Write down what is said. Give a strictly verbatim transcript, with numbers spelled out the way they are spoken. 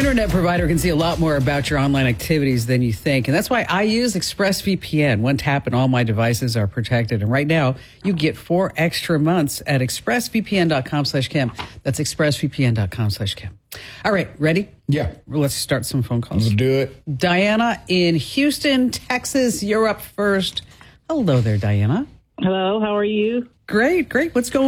internet provider can see a lot more about your online activities than you think. And that's why I use ExpressVPN. One tap and all my devices are protected. And right now, you get four extra months at expressvpn.com slash Kim. That's expressvpn.com slash Kim. All right, ready? Yeah. Let's start some phone calls. Let's do it. Diana in Houston, Texas, you're up first. Hello there, Diana. Hello, how are you? Great, great. What's going on?